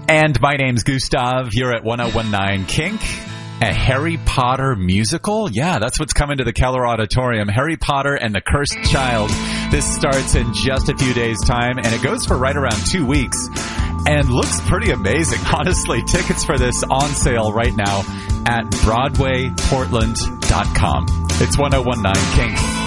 And my name's Gustav. You're at 1019 Kink. A Harry Potter musical? Yeah, that's what's coming to the Keller Auditorium. Harry Potter and the Cursed Child. This starts in just a few days' time, and it goes for right around 2 weeks. And looks pretty amazing, honestly. Tickets for this on sale right now at BroadwayPortland.com. It's 1019 Kink.